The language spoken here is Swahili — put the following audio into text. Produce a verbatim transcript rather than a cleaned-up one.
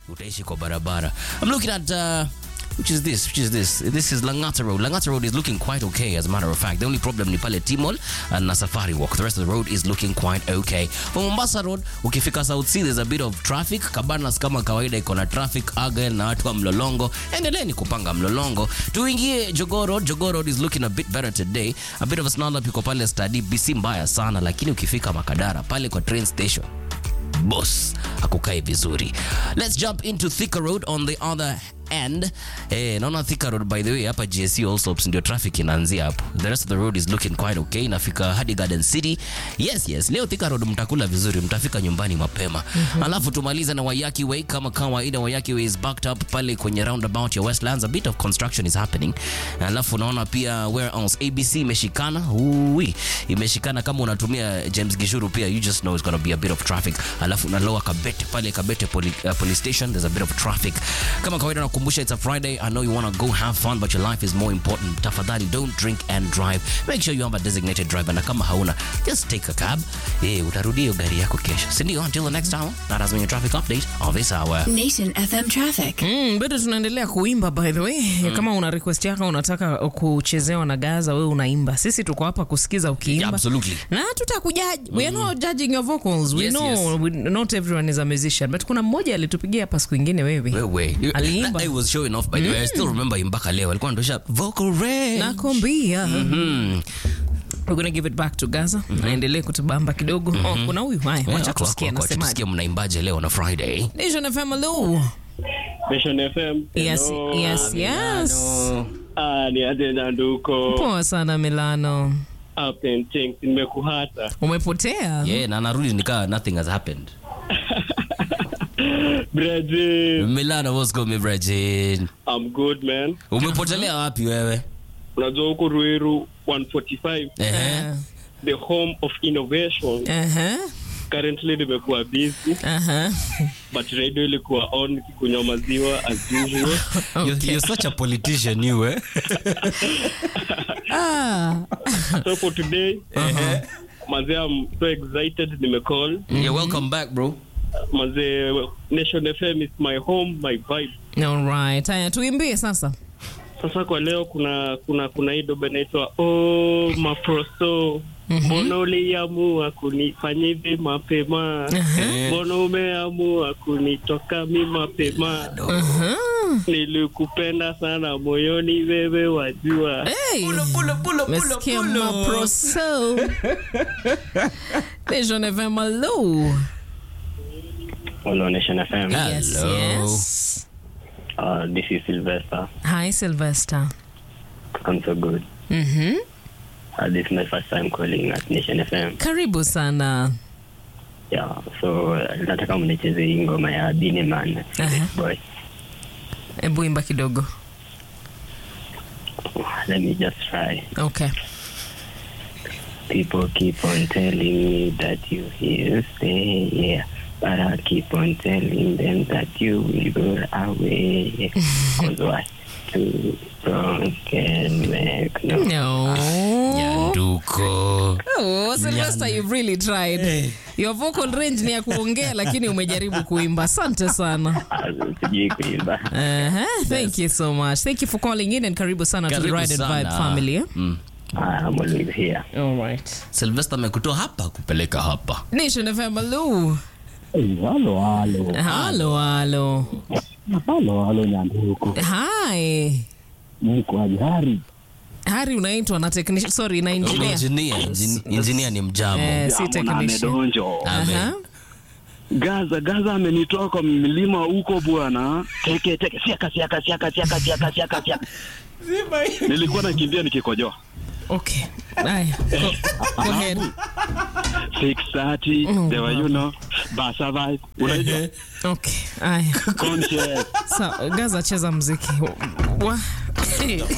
utaishi kwa barabara. I'm looking at uh, which is this? Which is this? This is Langata Road. Langata Road is looking quite okay, as a matter of fact. The only problem ni pale Timol and na Safari Walk. The rest of the road is looking quite okay. For Mombasa Road, ukifika South Sea, there's a bit of traffic. Cabanas kama kawaida iko na traffic. Argyle na watu wa Mlolongo. Endeleeni kupanga Mlolongo. Tuingie Jogoo Road. Jogoo Road is looking a bit better today. A bit of a snarl up iko pale Stadi. Bisi mbaya sana, lakini ukifika Makadara, pale kwa train station, boss, hakukai vizuri. Let's jump into Thika Road on the other end. Eh, naona Thika Road, by the way, hapa G S U also ndio traffic inaanzia hapo. The rest of the road is looking quite okay. Nafika hadi Garden City. Yes, yes. Leo Thika Road mtakula vizuri, mtafika nyumbani mapema. Mm-hmm. Alafu tumaliza na Wayaki Way kama kawaida. Wayaki Way is backed up pale kwenye roundabout ya Westlands. A bit of construction is happening. Alafu naona pia where else A B C imeshikana. Ui, imeshikana kama unatumia James Gishuru pia, you just know it's going to be a bit of traffic. Alafu na Lower Kabete pale Kabete poli, uh, police station, there's a bit of traffic. Kama kawaida nakumbusha, it's a Friday. I know you want to go have fun, but your life is more important. Tafadhali, don't drink and drive. Make sure you have a designated driver. Na kama hauna, just take a cab. Eh, utarudia hiyo gari yako kesho. Sindio, until the next hour. That has been your traffic update of this hour. Nation F M traffic. Mm, bado tunaendelea kuimba, by the way. Mm. Kama una request yako unataka kuchezewa na Gaza, wewe unaimba. Sisi tuko hapa kusikiza ukiimba. Yeah, absolutely. Na tutakujaji. Mm. We are not judging your vocals. We yes, know yes. We, not everyone is a musician. But kuna mmoja alitupigia hapa siku nyingine wewe. Wewe. Aliimba. I was showing off, by the mm. way. I still remember mpaka leo. Alikuwa ndosha vocal range. Nakwambia. Mhm. We're going to give it back to Gaza. Mm-hmm. Naendelee kutubamba kidogo. Mm-hmm. Oh, kuna huyu haya. Wacha tusikie nasemaje. Tusikie mnaimbaje leo na Friday. Nation F M, hello. Nation F M. Yes, yes, yes. Ah, ni aje Nyanduko. Poa sana Milano. Up and things nimekuhata. Umepotea? Yeah, na narudi nika nothing has happened. Brazil. Milano, what's going on, Brazil? I'm good, man. Umepotelea wapi wewe? Unajua huko Ruiru one forty-five. Eh. The home of innovation. Uh-huh. Currently nimekuwa busy. Uh-huh. But radio ilikuwa on kunywa maziwa as usual. Okay. You're, you're such a politician, you, eh? Ah. So for today, uh-huh. Maze, I'm so excited nimecall. Mm-hmm. You're welcome back, bro. Maze, Nation F M is my home, my vibe. All right. Haya, tuimbie sasa. Sasa kwa leo kuna kuna kuna hii dobe inaitwa oh maproso. Mbona mm-hmm. uliamua kunifanya hivi mapema? Uh-huh. Mbona umeamua kunitoka mimi mapema? Uh-huh. Nilikupenda sana moyoni wewe wajua. Hey. Pula pula pula pula. Meskia maproso. Nation F M, hello. Hello, Nation F M. Yes, hello. yes. Uh, this is Sylvester. Hi, Sylvester. I'm so good. Mm-hmm. Uh, this is my first time calling at Nation F M. Karibu sana. Yeah, so nataka mnicheze hii ngoma ya Bini Man. Uh-huh. Boy. Ebu imba kidogo. Let me just try. Okay. People keep on telling me that you here stay, yeah. But I keep on telling them that you will go away. Cause why? Too strong can make no. No. Nyanduko. Oh, Sylvester, you've really tried. Hey. Your vocal range ni ya kuongea lakini umejaribu kuimba. Asante sana. Sijui kuimba. Uh-huh. Thank you so much. Thank you for calling in and karibu sana to the Ride and Vibe family. Eh? Mm. I'm always here. All right. Sylvester amekutoa hapa kupeleka hapa. Nation F M, hello. Hey, hello, hello. Hello, hello. Hello, hello, Nyanduko. Hi. Niko aje Hari? Hari unaitwa na technician, sorry, na engineer. Engineer, Engin- engineer ni mjamo. Eh, si technician. Amen. Aha. Gaza, Gaza amenitoa kwa milima huko bwana. Teke, teke, siaka, siaka, siaka, siaka, siaka, siaka, siaka. Nilikuwa nakimbia nikikojoa. Okay. Aya. Go, go ahead. six thirty, oh, they were, you know, Basa vibe. Unajua? Okay. Aya. Conscious. So, Gaza cheza muziki. Wa.